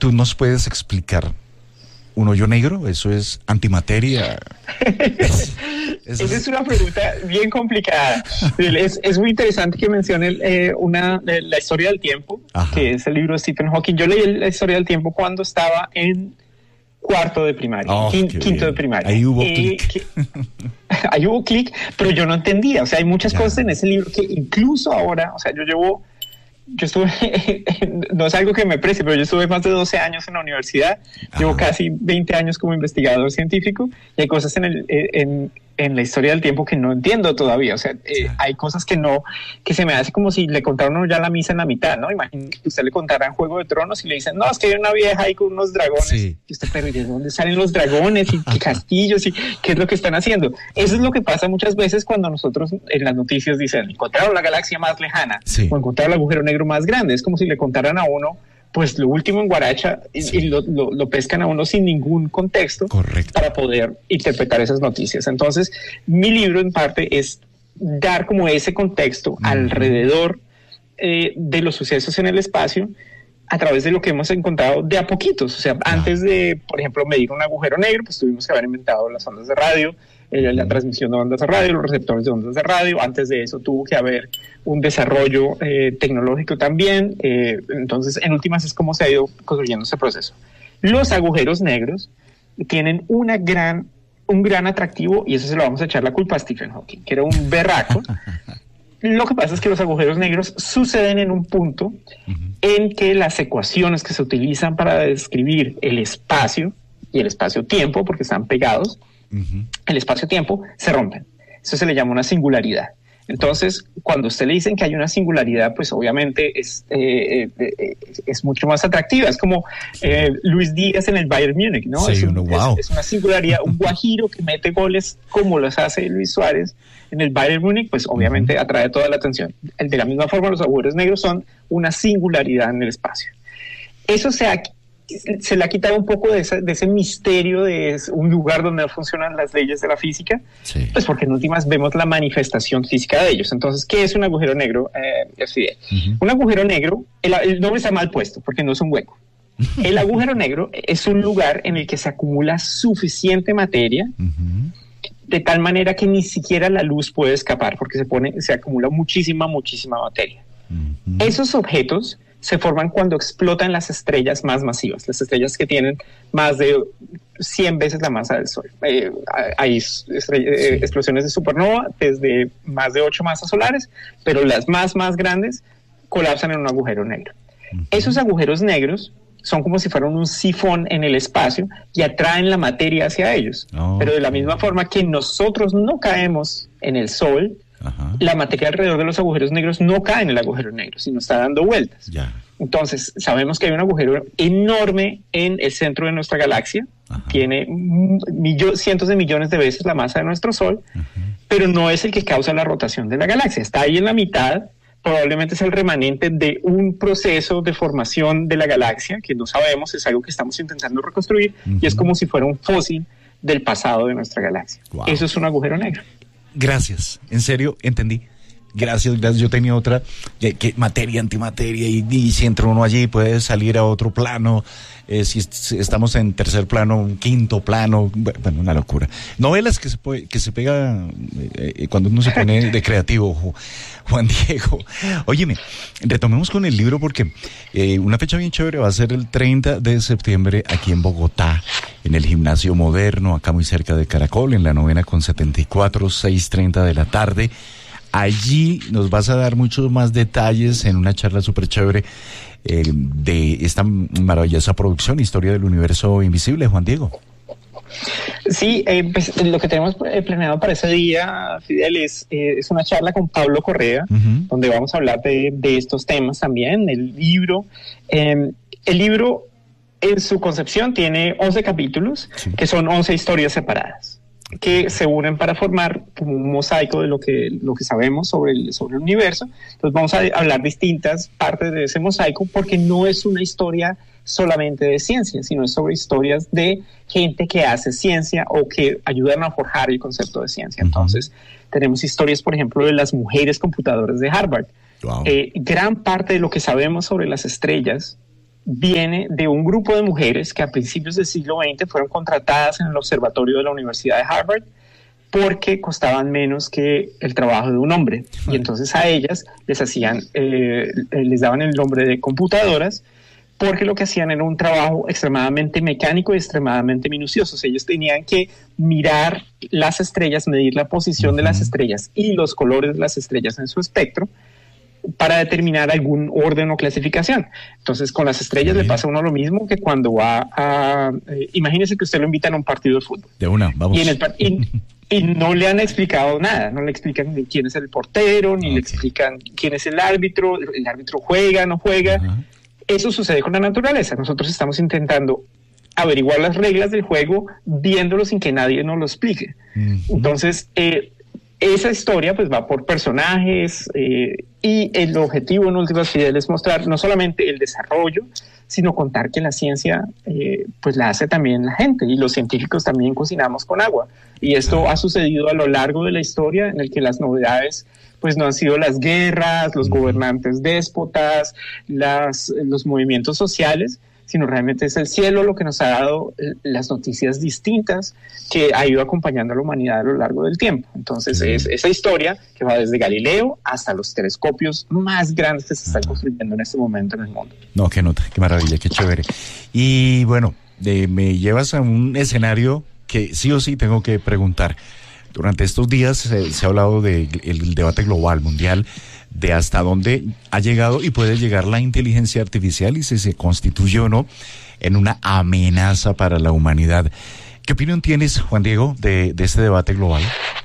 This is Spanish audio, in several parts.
¿tú nos puedes explicar un hoyo negro? ¿Eso es antimateria? Esa es una pregunta bien complicada. Es muy interesante que mencione la historia del tiempo, Ajá. que es el libro de Stephen Hawking. Yo leí la historia del tiempo cuando estaba en cuarto de primaria, quinto de primaria. Ahí hubo clic. Ahí hubo clic, pero yo no entendía. O sea, hay muchas cosas en ese libro que incluso ahora, o sea, yo estuve, no es algo que me precie, pero yo estuve más de 12 años en la universidad, llevo casi 20 años como investigador científico, y hay cosas en la historia del tiempo que no entiendo todavía. O sea, hay cosas que se me hace como si le contaron ya la misa en la mitad, ¿no? Imagínate que usted le contara en Juego de Tronos y le dicen, no, es que hay una vieja ahí con unos dragones. Sí. Y usted, pero ¿y de dónde salen los dragones? ¿Y qué castillos? ¿Y qué es lo que están haciendo? Eso es lo que pasa muchas veces cuando nosotros en las noticias dicen, encontraron la galaxia más lejana, o encontraron el agujero negro más grande. Es como si le contaran a uno pues lo último en guaracha y lo pescan a uno sin ningún contexto. Correcto. Para poder interpretar esas noticias. Entonces, mi libro en parte es dar como ese contexto alrededor de los sucesos en el espacio a través de lo que hemos encontrado de a poquitos. O sea, antes de, por ejemplo, medir un agujero negro, pues tuvimos que haber inventado las ondas de radio, la transmisión de ondas de radio, los receptores de ondas de radio. Antes de eso tuvo que haber un desarrollo tecnológico también. Entonces, en últimas, es como se ha ido construyendo ese proceso. Los agujeros negros tienen un gran atractivo, y eso se lo vamos a echar la culpa a Stephen Hawking, que era un berraco. Lo que pasa es que los agujeros negros suceden en un punto en que las ecuaciones que se utilizan para describir el espacio y el espacio-tiempo, porque están pegados, el espacio-tiempo se rompen. Eso se le llama una singularidad. Entonces, cuando usted le dicen que hay una singularidad, pues obviamente es mucho más atractiva. Es como Luis Díaz en el Bayern Múnich, ¿no? Sí, es una singularidad, un guajiro que mete goles como los hace Luis Suárez en el Bayern Múnich, pues obviamente atrae toda la atención. De la misma forma, los agujeros negros son una singularidad en el espacio. Eso se le ha quitado un poco de ese misterio de un lugar donde no funcionan las leyes de la física, pues porque en últimas vemos la manifestación física de ellos. Entonces, ¿qué es un agujero negro? Un agujero negro, el nombre está mal puesto porque no es un hueco. El agujero negro es un lugar en el que se acumula suficiente materia de tal manera que ni siquiera la luz puede escapar porque se acumula muchísima materia. Esos objetos se forman cuando explotan las estrellas más masivas, las estrellas que tienen más de 100 veces la masa del Sol. Hay explosiones de supernova desde más de 8 masas solares, pero las más grandes colapsan en un agujero negro. Esos agujeros negros son como si fueran un sifón en el espacio y atraen la materia hacia ellos. Pero de la misma forma que nosotros no caemos en el Sol, la materia alrededor de los agujeros negros no cae en el agujero negro, sino está dando vueltas. Entonces, sabemos que hay un agujero enorme en el centro de nuestra galaxia, tiene cientos de millones de veces la masa de nuestro Sol, pero no es el que causa la rotación de la galaxia. Está ahí en la mitad, probablemente es el remanente de un proceso de formación de la galaxia, que no sabemos, es algo que estamos intentando reconstruir, y es como si fuera un fósil del pasado de nuestra galaxia. Eso es un agujero negro. Gracias, en serio, entendí. Gracias. Yo tenía otra, que materia, antimateria, y si entra uno allí puede salir a otro plano, si estamos en tercer plano, un quinto plano, bueno, una locura. Novelas que se pega cuando uno se pone de creativo, Juan Diego. Óyeme, retomemos con el libro porque una fecha bien chévere va a ser el 30 de septiembre aquí en Bogotá, en el Gimnasio Moderno, acá muy cerca de Caracol, en la 9ª con 74, 6:30 de la tarde. Allí nos vas a dar muchos más detalles en una charla súper chévere de esta maravillosa producción, Historia del Universo Invisible, Juan Diego. Sí, pues lo que tenemos planeado para ese día, Fidel, es una charla con Pablo Correa, donde vamos a hablar de estos temas también. El libro en su concepción tiene 11 capítulos, que son 11 historias separadas, que se unen para formar como un mosaico de lo que sabemos sobre el universo. Entonces vamos a hablar distintas partes de ese mosaico porque no es una historia solamente de ciencia, sino es sobre historias de gente que hace ciencia o que ayudan a forjar el concepto de ciencia. Entonces tenemos historias, por ejemplo, de las mujeres computadoras de Harvard. Gran parte de lo que sabemos sobre las estrellas viene de un grupo de mujeres que a principios del siglo XX fueron contratadas en el observatorio de la Universidad de Harvard porque costaban menos que el trabajo de un hombre. Y entonces a ellas les daban el nombre de computadoras, porque lo que hacían era un trabajo extremadamente mecánico y extremadamente minucioso. O sea, ellos tenían que mirar las estrellas, medir la posición de las estrellas y los colores de las estrellas en su espectro para determinar algún orden o clasificación. Entonces, con las estrellas le pasa a uno lo mismo que cuando va a... imagínese que usted lo invitan a un partido de fútbol. De una, vamos. Y no le han explicado nada, no le explican ni quién es el portero, ni le explican quién es el árbitro juega, no juega. Eso sucede con la naturaleza. Nosotros estamos intentando averiguar las reglas del juego viéndolo sin que nadie nos lo explique. Entonces, esa historia pues va por personajes y el objetivo en últimas finales es mostrar no solamente el desarrollo, sino contar que la ciencia pues la hace también la gente, y los científicos también cocinamos con agua. Y esto ha sucedido a lo largo de la historia, en el que las novedades pues no han sido las guerras, los gobernantes déspotas, los movimientos sociales, sino realmente es el cielo lo que nos ha dado las noticias distintas que ha ido acompañando a la humanidad a lo largo del tiempo. Entonces es esa historia que va desde Galileo hasta los telescopios más grandes que se están construyendo en este momento en el mundo. No, qué nota, qué maravilla, qué chévere. Y bueno, me llevas a un escenario que sí o sí tengo que preguntar. Durante estos días se ha hablado del debate global, mundial, de hasta dónde ha llegado y puede llegar la inteligencia artificial y si se constituye o no en una amenaza para la humanidad. ¿Qué opinión tienes, Juan Diego, de este debate global?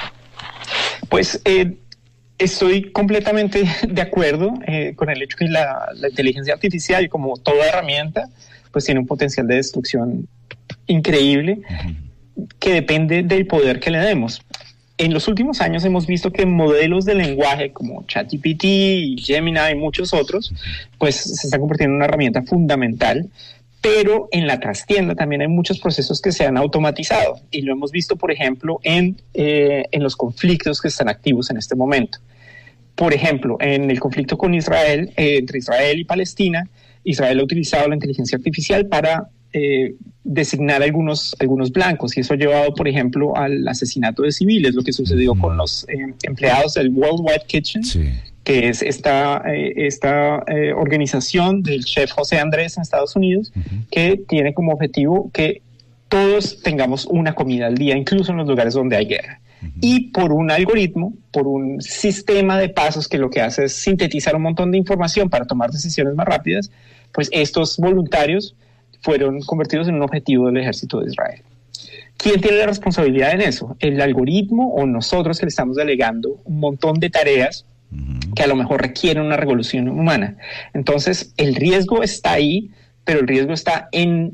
Pues estoy completamente de acuerdo con el hecho que la inteligencia artificial, como toda herramienta, pues tiene un potencial de destrucción increíble, que depende del poder que le demos. En los últimos años hemos visto que modelos de lenguaje como ChatGPT, Gemini y muchos otros, pues se están convirtiendo en una herramienta fundamental, pero en la trastienda también hay muchos procesos que se han automatizado, y lo hemos visto, por ejemplo, en los conflictos que están activos en este momento. Por ejemplo, en el conflicto con Israel, entre Israel y Palestina, Israel ha utilizado la inteligencia artificial para designar algunos blancos, y eso ha llevado, por ejemplo, al asesinato de civiles, lo que sucedió con los empleados del Worldwide Kitchen, que es esta organización del chef José Andrés en Estados Unidos, que tiene como objetivo que todos tengamos una comida al día, incluso en los lugares donde hay guerra. Y por un algoritmo, por un sistema de pasos que lo que hace es sintetizar un montón de información para tomar decisiones más rápidas, pues estos voluntarios fueron convertidos en un objetivo del ejército de Israel. ¿Quién tiene la responsabilidad en eso? ¿El algoritmo o nosotros, que le estamos delegando un montón de tareas que a lo mejor requieren una revolución humana? Entonces, el riesgo está ahí, pero el riesgo está en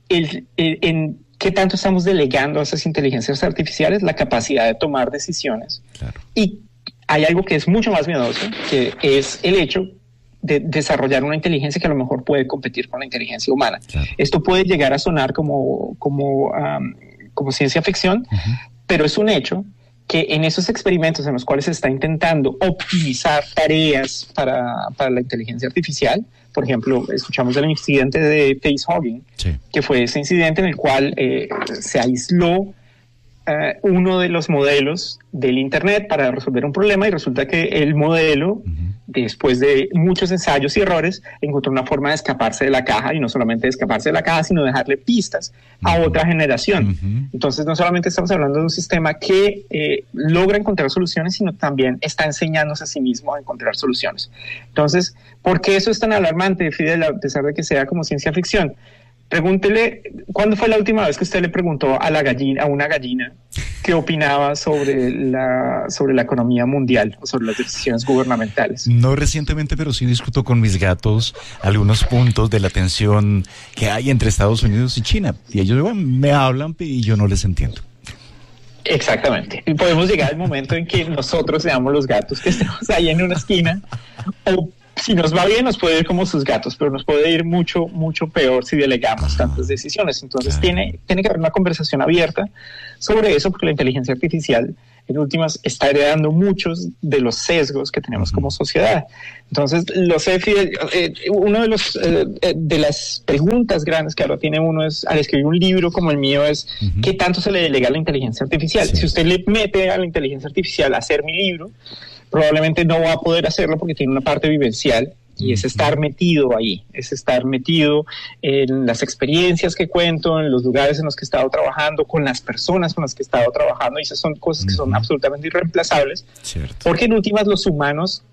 qué tanto estamos delegando a esas inteligencias artificiales la capacidad de tomar decisiones. Claro. Y hay algo que es mucho más miedoso, que es el hecho de desarrollar una inteligencia que a lo mejor puede competir con la inteligencia humana. Claro. Esto puede llegar a sonar como ciencia ficción, pero es un hecho que en esos experimentos en los cuales se está intentando optimizar tareas para la inteligencia artificial, por ejemplo, escuchamos del incidente de facehugging, que fue ese incidente en el cual se aisló uno de los modelos del Internet para resolver un problema, y resulta que el modelo, después de muchos ensayos y errores, encontró una forma de escaparse de la caja, y no solamente de escaparse de la caja, sino dejarle pistas a otra generación. Entonces, no solamente estamos hablando de un sistema que logra encontrar soluciones, sino también está enseñándose a sí mismo a encontrar soluciones. Entonces, ¿por qué eso es tan alarmante, Fidel, a pesar de que sea como ciencia ficción? Pregúntele, ¿cuándo fue la última vez que usted le preguntó a una gallina qué opinaba sobre la economía mundial o sobre las decisiones gubernamentales? No recientemente, pero sí discuto con mis gatos algunos puntos de la tensión que hay entre Estados Unidos y China. Y ellos me hablan y yo no les entiendo. Exactamente. Y podemos llegar al momento en que nosotros seamos los gatos que estemos ahí en una esquina, o si nos va bien nos puede ir como sus gatos, pero nos puede ir mucho, mucho peor si delegamos tantas decisiones. Entonces tiene que haber una conversación abierta sobre eso, porque la inteligencia artificial en últimas está heredando muchos de los sesgos que tenemos como sociedad. Entonces, los EFI, uno de las preguntas grandes que ahora tiene uno es, al escribir un libro como el mío, es ¿qué tanto se le delega a la inteligencia artificial? Sí. Si usted le mete a la inteligencia artificial a hacer mi libro, probablemente no va a poder hacerlo porque tiene una parte vivencial. Y es estar metido ahí, es estar metido en las experiencias que cuento, en los lugares en los que he estado trabajando, con las personas con las que he estado trabajando, y esas son cosas que son absolutamente irreemplazables. Cierto. Porque en últimas los humanos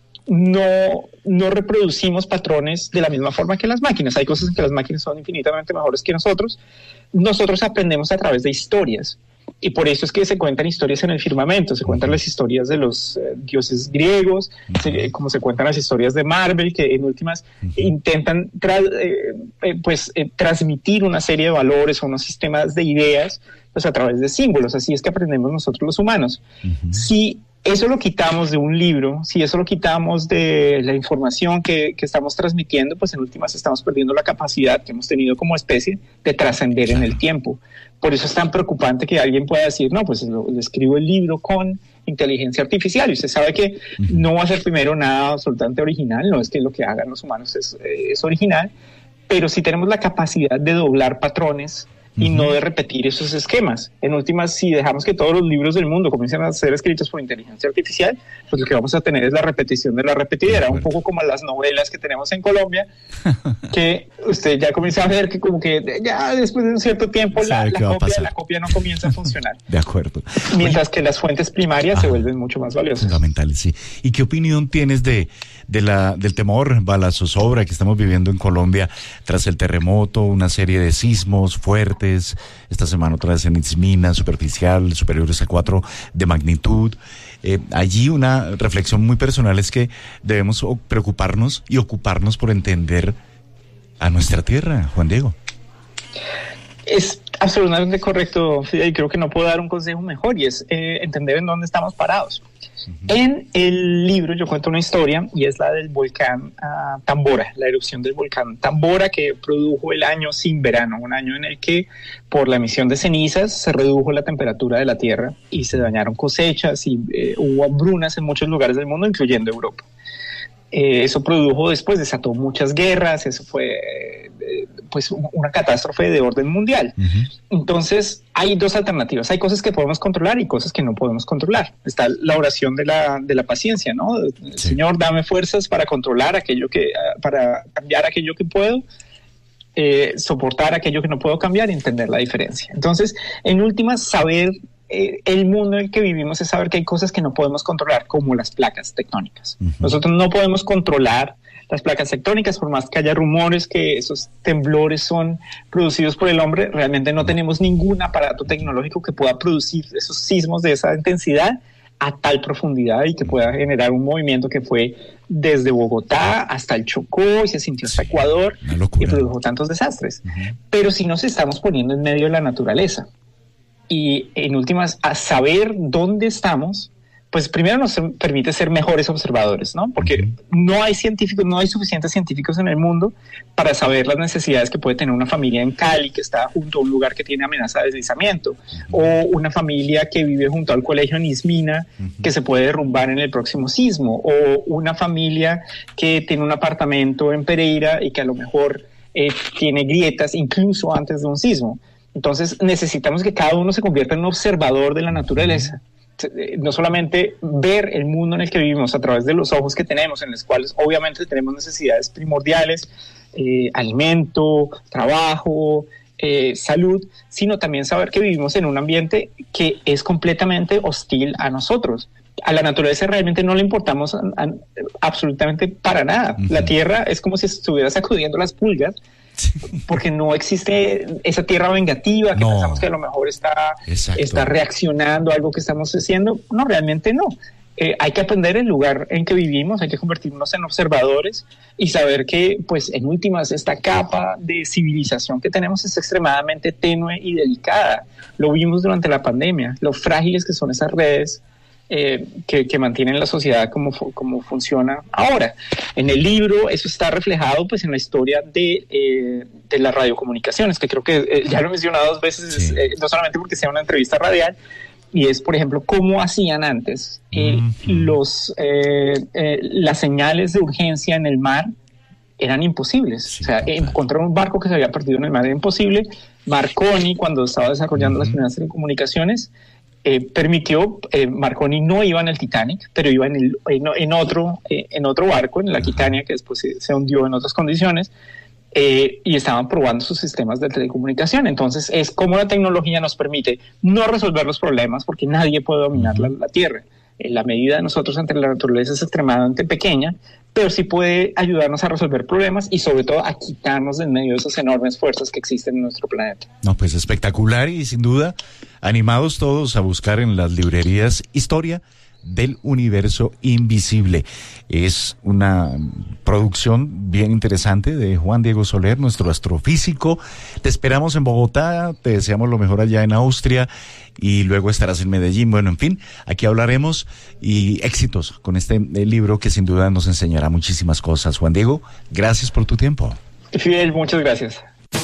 no reproducimos patrones de la misma forma que las máquinas. Hay cosas en que las máquinas son infinitamente mejores que nosotros. Nosotros aprendemos a través de historias. Y por eso es que se cuentan historias en el firmamento, se cuentan las historias de los dioses griegos, como se cuentan las historias de Marvel, que en últimas intentan transmitir una serie de valores o unos sistemas de ideas pues a través de símbolos. Así es que aprendemos nosotros los humanos. Si eso lo quitamos de un libro, si eso lo quitamos de la información que estamos transmitiendo, pues en últimas estamos perdiendo la capacidad que hemos tenido como especie de trascender en el tiempo. Por eso es tan preocupante que alguien pueda decir, no, pues le escribo el libro con inteligencia artificial, y usted sabe que no va a ser primero nada absolutamente original, no es que lo que hagan los humanos es original, pero sí tenemos la capacidad de doblar patrones y no de repetir esos esquemas. En últimas, si dejamos que todos los libros del mundo comiencen a ser escritos por inteligencia artificial, pues lo que vamos a tener es la repetición de la repetidera, un poco como las novelas que tenemos en Colombia, que usted ya comienza a ver que como que ya después de un cierto tiempo la copia no comienza a funcionar. De acuerdo. Mientras que las fuentes primarias se vuelven mucho más valiosas. Fundamentales, sí. ¿Y qué opinión tienes del temor a la zozobra que estamos viviendo en Colombia tras el terremoto, una serie de sismos fuertes? Esta semana otra vez en Itzmina, superficial, superiores a 4 de magnitud. Allí una reflexión muy personal es que debemos preocuparnos y ocuparnos por entender a nuestra tierra, Juan Diego. Es absolutamente correcto, y creo que no puedo dar un consejo mejor, y es entender en dónde estamos parados. En el libro yo cuento una historia, y es la del volcán Tambora, la erupción del volcán Tambora, que produjo el año sin verano, un año en el que por la emisión de cenizas se redujo la temperatura de la tierra y se dañaron cosechas y hubo hambrunas en muchos lugares del mundo, incluyendo Europa. Eso desató muchas guerras, eso fue pues una catástrofe de orden mundial. Entonces hay dos alternativas, hay cosas que podemos controlar y cosas que no podemos controlar. Está la oración de la paciencia, ¿no? Sí. Señor, dame fuerzas para controlar para cambiar aquello que puedo, soportar aquello que no puedo cambiar y entender la diferencia. Entonces, en últimas, saber el mundo en el que vivimos es saber que hay cosas que no podemos controlar, como las placas tectónicas. Nosotros no podemos controlar las placas tectónicas, por más que haya rumores que esos temblores son producidos por el hombre, realmente no tenemos ningún aparato tecnológico que pueda producir esos sismos de esa intensidad a tal profundidad y que pueda generar un movimiento que fue desde Bogotá hasta el Chocó y se sintió hasta Ecuador y produjo tantos desastres. Pero si nos estamos poniendo en medio de la naturaleza y en últimas a saber dónde estamos, pues primero nos permite ser mejores observadores, ¿no? Porque no hay suficientes científicos en el mundo para saber las necesidades que puede tener una familia en Cali que está junto a un lugar que tiene amenaza de deslizamiento, o una familia que vive junto al colegio en Itzmina que se puede derrumbar en el próximo sismo, o una familia que tiene un apartamento en Pereira y que a lo mejor tiene grietas incluso antes de un sismo. Entonces necesitamos que cada uno se convierta en un observador de la naturaleza. No solamente ver el mundo en el que vivimos a través de los ojos que tenemos, en los cuales obviamente tenemos necesidades primordiales, alimento, trabajo, salud, sino también saber que vivimos en un ambiente que es completamente hostil a nosotros. A la naturaleza realmente no le importamos absolutamente para nada. La tierra es como si estuviera sacudiendo las pulgas, porque no existe esa tierra vengativa que pensamos que a lo mejor está reaccionando a algo que estamos haciendo. No, realmente no. Hay que aprender el lugar en que vivimos, hay que convertirnos en observadores y saber que, pues, en últimas, esta capa de civilización que tenemos es extremadamente tenue y delicada. Lo vimos durante la pandemia, lo frágiles que son esas redes que mantienen la sociedad como funciona ahora. En el libro eso está reflejado pues en la historia de las radiocomunicaciones, que creo que ya lo he mencionado 2 veces, no solamente porque sea una entrevista radial, y es, por ejemplo, cómo hacían antes las señales de urgencia en el mar eran imposibles. Sí, o sea, encontrar un barco que se había perdido en el mar era imposible. Marconi, cuando estaba desarrollando las primeras telecomunicaciones, permitió, Marconi no iba en el Titanic, pero iba en otro barco, en la Aquitania, que después se hundió en otras condiciones, y estaban probando sus sistemas de telecomunicación. Entonces es como la tecnología nos permite no resolver los problemas, porque nadie puede dominar la Tierra. La medida de nosotros ante la naturaleza es extremadamente pequeña, pero sí puede ayudarnos a resolver problemas y sobre todo a quitarnos de en medio de esas enormes fuerzas que existen en nuestro planeta. No, pues espectacular, y sin duda animados todos a buscar en las librerías Historia del Universo Invisible. Es una producción bien interesante de Juan Diego Soler, nuestro astrofísico. Te esperamos en Bogotá, te deseamos lo mejor allá en Austria, y luego estarás en Medellín. Bueno, en fin, aquí hablaremos, y éxitos con este libro que sin duda nos enseñará muchísimas cosas. Juan Diego, gracias por tu tiempo. Fidel, muchas gracias.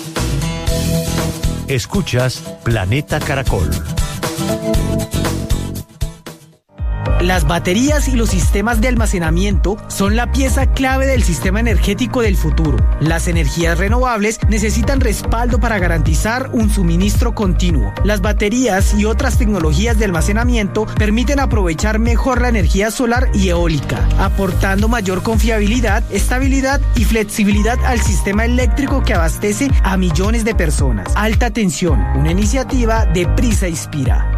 Escuchas Planeta Caracol. Las baterías y los sistemas de almacenamiento son la pieza clave del sistema energético del futuro. Las energías renovables necesitan respaldo para garantizar un suministro continuo. Las baterías y otras tecnologías de almacenamiento permiten aprovechar mejor la energía solar y eólica, aportando mayor confiabilidad, estabilidad y flexibilidad al sistema eléctrico que abastece a millones de personas. Alta tensión, una iniciativa de Prisa Inspira.